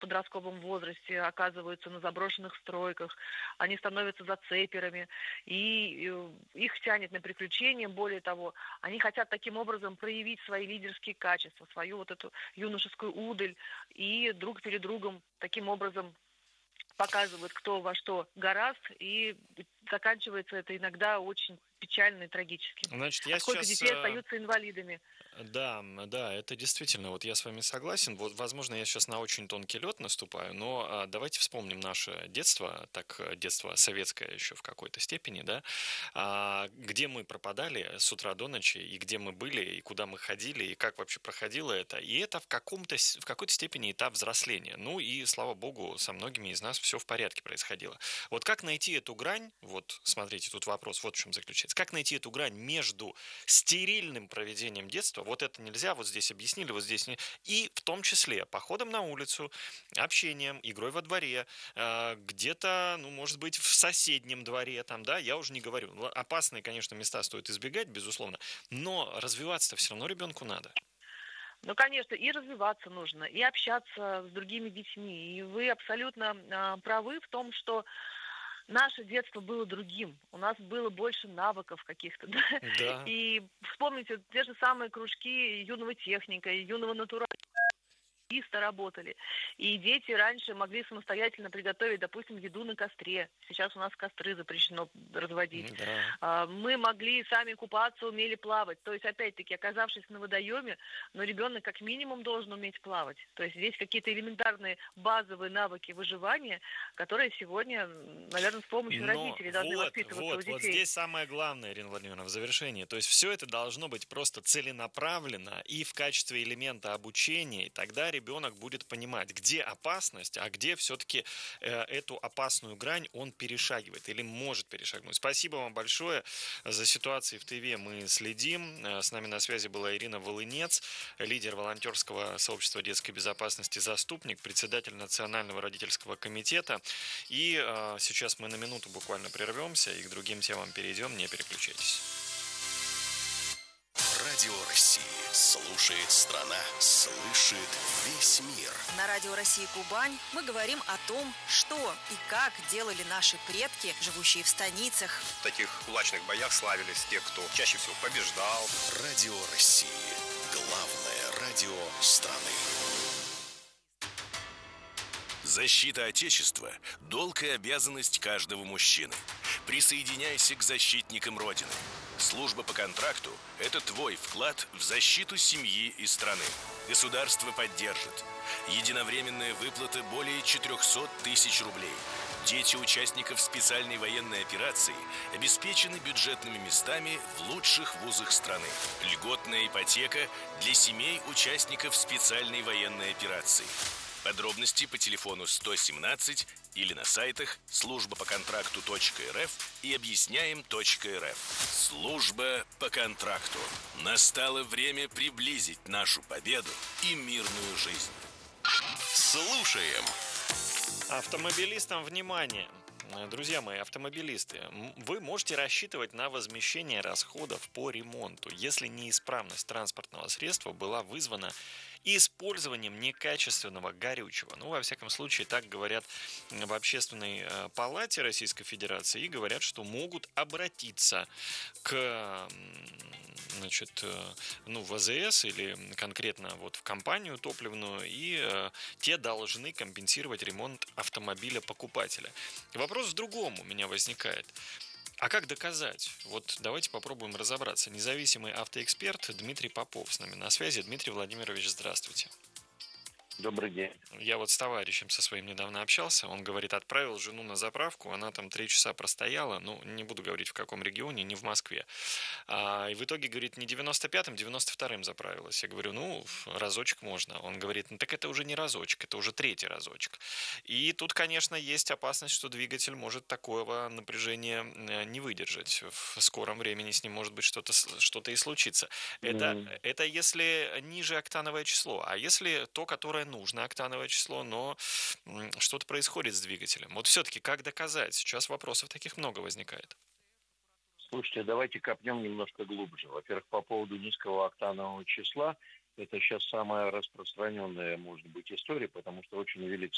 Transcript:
подростковом возрасте оказываются на заброшенных стройках, они становятся зацеперами, и их тянет на приключения. Более того, они хотят таким образом проявить свои лидерские качества, свою вот эту юношескую удаль, и друг перед другом таким образом показывают, кто во что горазд, и заканчивается это иногда очень печально и трагически. Значит, А я сколько сейчас детей остаются инвалидами? Да, да, это действительно, вот я с вами согласен. Вот, возможно, я сейчас на очень тонкий лед наступаю, но давайте вспомним наше детство, так детство советское еще в какой-то степени, да, где мы пропадали с утра до ночи, и где мы были, и куда мы ходили, и как вообще проходило это. И это в какой-то степени этап взросления. Ну и, слава богу, со многими из нас все в порядке происходило. Вот как найти эту грань, вот смотрите, тут вопрос вот в чем заключается, как найти эту грань между стерильным проведением детства, вот это нельзя, вот здесь объяснили, вот здесь не, и в том числе походом на улицу, общением, игрой во дворе, где-то, ну, может быть, в соседнем дворе, там, да, я уже не говорю. Опасные, конечно, места стоит избегать, безусловно, но развиваться-то все равно ребенку надо. Ну, конечно, и развиваться нужно, и общаться с другими детьми. И вы абсолютно правы в том, что наше детство было другим. У нас было больше навыков каких-то, да? Да, И вспомните те же самые кружки юного техника, юного натуралиста работали. И дети раньше могли самостоятельно приготовить, допустим, еду на костре. Сейчас у нас костры запрещено разводить. да. Мы могли сами купаться, умели плавать. То есть, опять-таки, оказавшись на водоеме, но ребенок как минимум должен уметь плавать. То есть здесь какие-то элементарные базовые навыки выживания, которые сегодня, наверное, с помощью Но родителей должны воспитываться у вот детей. здесь самое главное, Ирина Владимировна, в завершении. То есть все это должно быть просто целенаправленно и в качестве элемента обучения, и тогда ребенок будет понимать, где опасность, а где все-таки эту опасную грань он перешагивает или может перешагнуть. Спасибо вам большое за ситуацией в Тыве. Мы следим. С нами на связи была Ирина Волынец, лидер волонтерского сообщества детской безопасности «Заступник», председатель Национального родительского комитета. И сейчас мы на минуту буквально прервемся и к другим темам перейдем. Не переключайтесь. Радио России. Слушает страна. Слышит весь мир. На Радио России Кубань мы говорим о том, что и как делали наши предки, живущие в станицах. В таких кулачных боях славились те, кто чаще всего побеждал. Радио России. Главное радио страны. Защита Отечества – долг и обязанность каждого мужчины. Присоединяйся к защитникам Родины. Служба по контракту – это твой вклад в защиту семьи и страны. Государство поддержит. Единовременная выплата более 400 тысяч рублей. Дети участников специальной военной операции обеспечены бюджетными местами в лучших вузах страны. Льготная ипотека для семей участников специальной военной операции. Подробности по телефону 117 или на сайтах службапоконтракту.рф и объясняем.рф. Служба по контракту. Настало время приблизить нашу победу и мирную жизнь. Слушаем. Автомобилистам внимание! Друзья мои, автомобилисты, вы можете рассчитывать на возмещение расходов по ремонту, если неисправность транспортного средства была вызвана использованием некачественного горючего. Ну, во всяком случае, так говорят в Общественной палате Российской Федерации и говорят, что могут обратиться к значит, ну, в АЗС или конкретно вот в компанию топливную, и те должны компенсировать ремонт автомобиля покупателя. Вопрос в другом у меня возникает. А как доказать? Вот давайте попробуем разобраться. Независимый автоэксперт Дмитрий Попов с нами на связи. Дмитрий Владимирович, здравствуйте. Добрый день. Я вот с товарищем со своим недавно общался, он говорит, отправил жену на заправку, она там 3 часа простояла, ну, не буду говорить в каком регионе, не в Москве. И в итоге, говорит, не 95-м, 92-м заправилась. Я говорю, ну, разочек можно. Он говорит, ну, так это уже не разочек, это уже 3-й разочек. И тут, конечно, есть опасность, что двигатель может такого напряжения не выдержать. В скором времени с ним может быть что-то и случится. Это если ниже октановое число, а если то, которое нужно октановое число, но что-то происходит с двигателем. Вот все-таки как доказать? Сейчас вопросов таких много возникает. Слушайте, давайте копнем немножко глубже. Во-первых, по поводу низкого октанового числа, это сейчас самая распространенная, может быть, история, потому что очень велик